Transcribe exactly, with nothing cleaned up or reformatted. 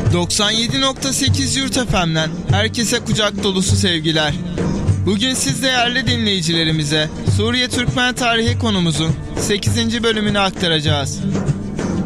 doksan yedi nokta sekiz Yurt F M'den herkese kucak dolusu sevgiler. Bugün siz değerli dinleyicilerimize Suriye Türkmen tarihi konumuzun sekizinci bölümünü aktaracağız.